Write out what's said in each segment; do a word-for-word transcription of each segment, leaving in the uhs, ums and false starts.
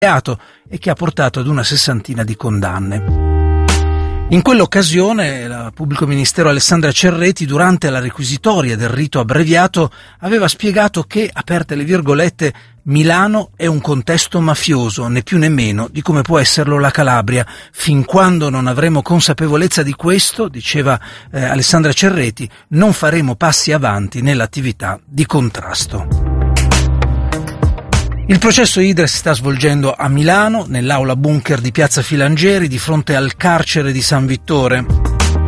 e che ha portato ad una sessantina di condanne. In quell'occasione il pubblico ministero Alessandra Cerreti, durante la requisitoria del rito abbreviato, aveva spiegato che, aperte le virgolette, Milano è un contesto mafioso, né più né meno di come può esserlo la Calabria. Fin quando non avremo consapevolezza di questo, diceva eh, Alessandra Cerreti, non faremo passi avanti nell'attività di contrasto. Il processo Idra si sta svolgendo a Milano, nell'aula bunker di Piazza Filangieri, di fronte al carcere di San Vittore.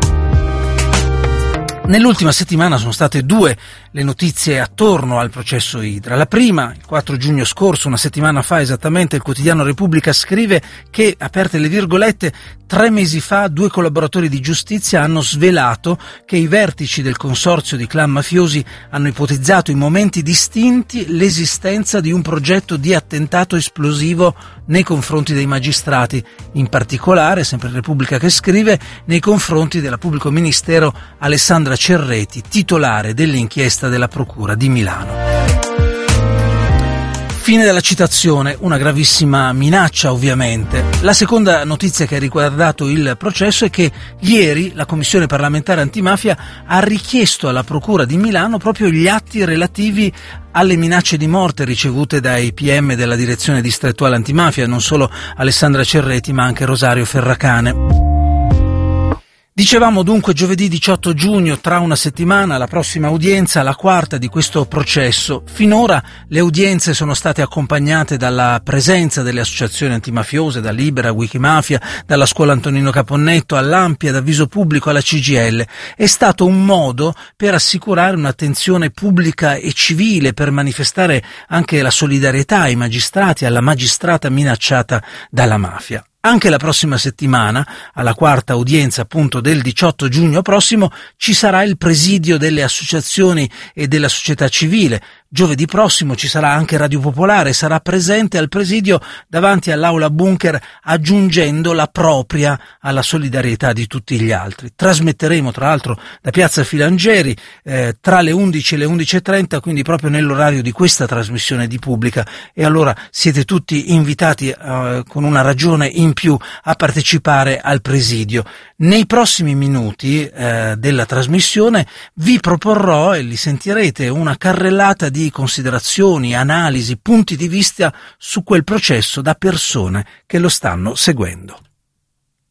Nell'ultima settimana sono state due le notizie attorno al processo Idra. La prima, il quattro giugno scorso, una settimana fa esattamente, il quotidiano Repubblica scrive che, aperte le virgolette, tre mesi fa due collaboratori di giustizia hanno svelato che i vertici del consorzio di clan mafiosi hanno ipotizzato in momenti distinti l'esistenza di un progetto di attentato esplosivo nei confronti dei magistrati, in particolare, sempre Repubblica che scrive, nei confronti della pubblico ministero Alessandra Cerreti, titolare dell'inchiesta della Procura di Milano. Fine della citazione, una gravissima minaccia ovviamente. La seconda notizia che ha riguardato il processo è che ieri la Commissione parlamentare antimafia ha richiesto alla Procura di Milano proprio gli atti relativi alle minacce di morte ricevute dai P M della direzione distrettuale antimafia, non solo Alessandra Cerreti ma anche Rosario Ferracane. Dicevamo dunque giovedì diciotto giugno, tra una settimana, la prossima udienza, la quarta di questo processo. Finora le udienze sono state accompagnate dalla presenza delle associazioni antimafiose, da Libera, Wikimafia, dalla Scuola Antonino Caponnetto, all'Ampia, da Avviso Pubblico alla C G I L. È stato un modo per assicurare un'attenzione pubblica e civile, per manifestare anche la solidarietà ai magistrati, alla magistrata minacciata dalla mafia. Anche la prossima settimana, alla quarta udienza appunto del diciotto giugno prossimo, ci sarà il presidio delle associazioni e della società civile. Giovedì prossimo ci sarà anche Radio Popolare, sarà presente al presidio davanti all'aula bunker, aggiungendo la propria alla solidarietà di tutti gli altri. Trasmetteremo tra l'altro da Piazza Filangieri eh, tra le undici e le undici e trenta, quindi proprio nell'orario di questa trasmissione di Pubblica, e allora siete tutti invitati eh, con una ragione in più a partecipare al presidio. Nei prossimi minuti eh, della trasmissione vi proporrò, e li sentirete, una carrellata di considerazioni, analisi, punti di vista su quel processo da persone che lo stanno seguendo.